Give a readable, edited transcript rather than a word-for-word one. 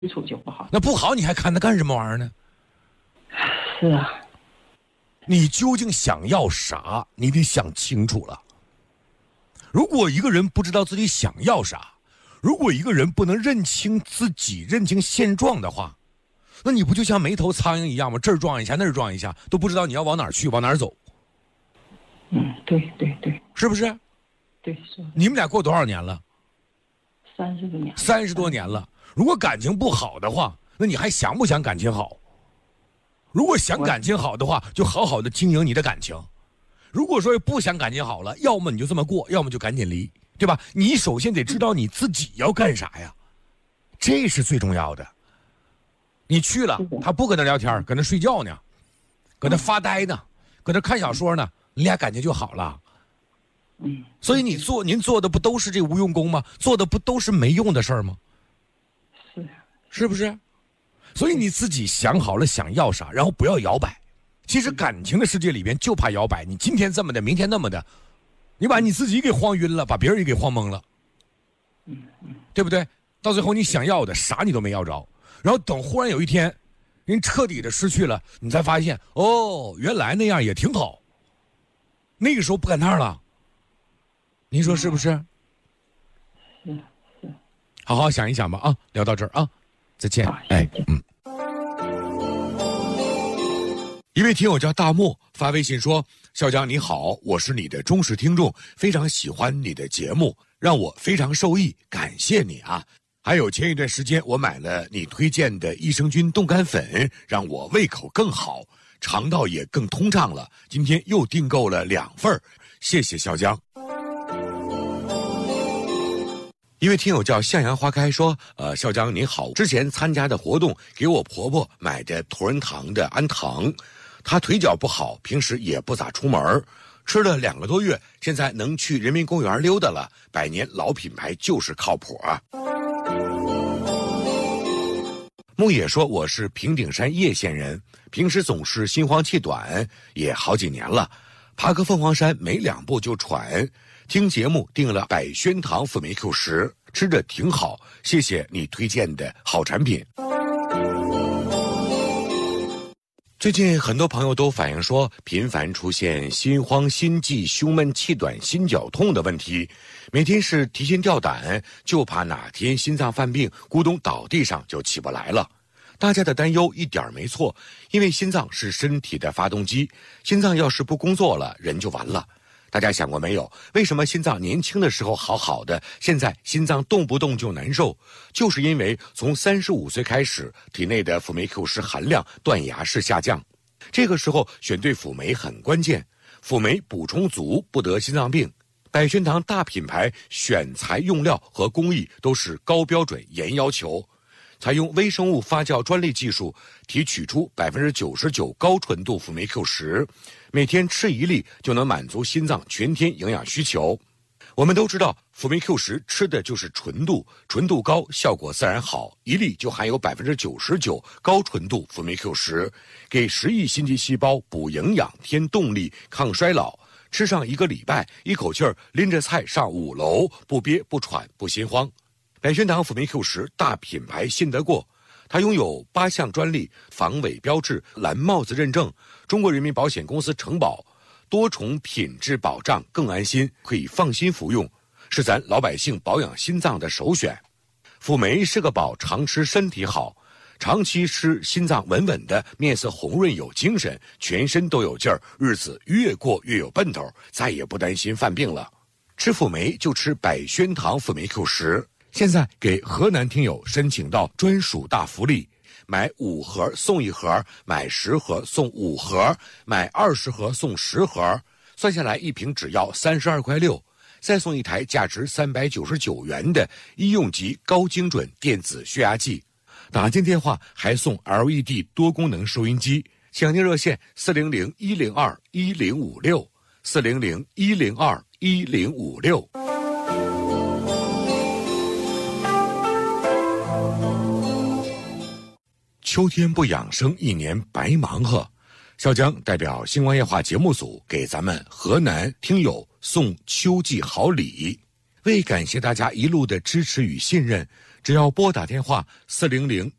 处就不好。 那不好你还看它干什么玩意儿呢？ 是啊。 你究竟想要啥？你得想清楚了。如果一个人不知道自己想要啥，如果一个人不能认清自己、认清现状的话，那你不就像没头苍蝇一样吗？这儿撞一下，那儿撞一下，都不知道你要往哪儿去，往哪儿走。 对对对， 是不是？ 对，是。 你们俩过多少年了 ？30多年。 30多年了。如果感情不好的话，那你还想不想感情好？如果想感情好的话，就好好的经营你的感情。如果说不想感情好了，要么你就这么过，要么就赶紧离，对吧？你首先得知道你自己要干啥呀，这是最重要的。你去了，他不跟他聊天，跟他睡觉呢，跟他发呆呢，跟他看小说呢，你俩感情就好了。所以您做的不都是这无用功吗？做的不都是没用的事儿吗？是不是？所以你自己想好了想要啥，然后不要摇摆。其实感情的世界里边就怕摇摆，你今天这么的，明天那么的，你把你自己给晃晕了，把别人也给晃懵了，对不对？到最后你想要的啥你都没要着，然后等忽然有一天，人彻底的失去了，你才发现哦，原来那样也挺好。那个时候不赶趟了，您说是不是？ 是。 好好想一想吧啊！聊到这儿啊，再见。一位听友叫大漠发微信说：笑江你好，我是你的忠实听众，非常喜欢你的节目，让我非常受益，感谢你啊！还有前一段时间我买了你推荐的益生菌冻干粉，让我胃口更好，肠道也更通畅了。今天又订购了2份，谢谢笑江。一位听友叫向阳花开说：笑江你好，之前参加的活动给我婆婆买的同仁堂的安糖，她腿脚不好，平时也不咋出门，吃了2个多月，现在能去人民公园溜达了。100年老品牌就是靠谱啊。牧野说：我是平顶山叶县人，平时总是心慌气短，也好几年了，爬个凤凰山没2步就喘。听节目订了百宣堂辅酶 Q10，吃着挺好，谢谢你推荐的好产品。最近很多朋友都反映说，频繁出现心慌、心悸、胸闷、气短、心绞痛的问题，每天是提心吊胆，就怕哪天心脏犯病，咕咚倒地上就起不来了。大家的担忧一点没错，因为心脏是身体的发动机，心脏要是不工作了，人就完了。大家想过没有，为什么心脏年轻的时候好好的，现在心脏动不动就难受？就是因为从35岁开始，体内的辅酶 Q10含量断崖式下降。这个时候选对辅酶很关键，辅酶补充足不得心脏病。百宣堂大品牌选材用料和工艺都是高标准严要求，采用微生物发酵专利技术，提取出99%高纯度辅酶 Q10，每天吃1粒就能满足心脏全天营养需求。我们都知道，辅酶 Q10吃的就是纯度，纯度高，效果自然好。1粒就含有99%高纯度辅酶 Q10，给10亿心肌细胞补营养、添动力、抗衰老。吃上1个礼拜，一口气儿拎着菜上5楼，不憋不喘不心慌。百宣堂辅酶 Q10大品牌信得过，它拥有8项专利、防伪标志、蓝帽子认证，中国人民保险公司承保，多重品质保障，更安心，可以放心服用，是咱老百姓保养心脏的首选。辅酶是个宝，常吃身体好，长期吃心脏稳稳的，面色红润有精神，全身都有劲儿，日子越过越有奔头，再也不担心犯病了。吃辅酶就吃百宣堂辅酶 Q10。现在给河南听友申请到专属大福利，买5盒送1盒，买10盒送5盒，买20盒送10盒，算下来一瓶只要32.6块，再送一台价值399元的医用级高精准电子血压计，打进电话还送 LED 多功能收音机。抢订热线400-102-1056 400-102-1056。秋天不养生，一年白忙活。笑江代表星光夜话节目组给咱们河南听友送秋季好礼，为感谢大家一路的支持与信任， 只要拨打电话400